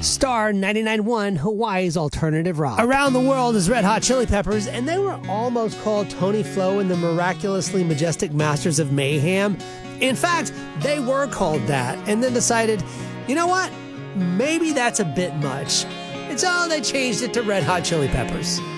Star 99.1, Hawaii's alternative rock. Around the world is Red Hot Chili Peppers, and they were almost called Tony Flo and the Miraculously Majestic Masters of Mayhem. In fact, they were called that, and then decided, you know what? Maybe that's a bit much. And so they changed it to Red Hot Chili Peppers.